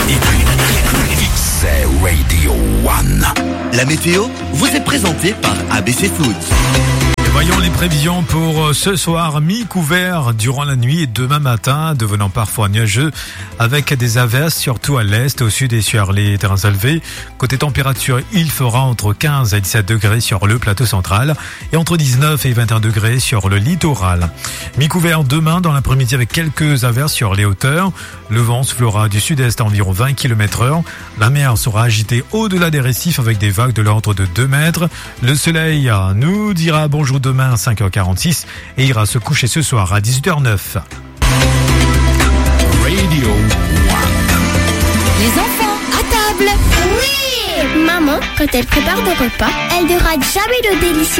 C'est Radio One. La météo vous est présentée par ABC Foods. Voyons les prévisions pour ce soir, mi-couvert durant la nuit et demain matin, devenant parfois nuageux avec des averses, surtout à l'est, au sud et sur les terrains élevés. Côté température, il fera entre 15 et 17 degrés sur le plateau central et entre 19 et 21 degrés sur le littoral. Mi-couvert demain dans l'après-midi avec quelques averses sur les hauteurs. Le vent soufflera du sud-est à environ 20 km/h. La mer sera agitée au-delà des récifs avec des vagues de l'ordre de 2 mètres. Le soleil nous dira bonjour demain à 5h46 et ira se coucher ce soir à 18h09. Radio One. Les enfants, à table! Oui! Maman, quand elle prépare des repas, elle ne rate jamais le délicieux